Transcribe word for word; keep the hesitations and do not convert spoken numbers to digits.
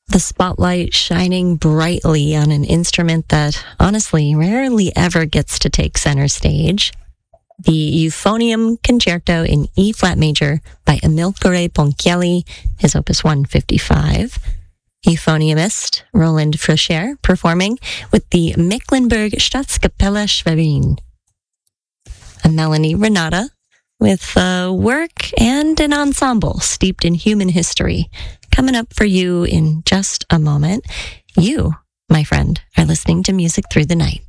the spotlight shining brightly on an instrument that honestly rarely ever gets to take center stage. The Euphonium Concerto in E flat major by Amilcare Ponchielli, his opus one fifty-five. Euphoniumist Roland Frocher performing with the Mecklenburg Staatskapelle Schwerin. A Melanie Renata with uh, work and an ensemble steeped in human history. Coming up for you in just a moment. You, my friend, are listening to Music Through the Night.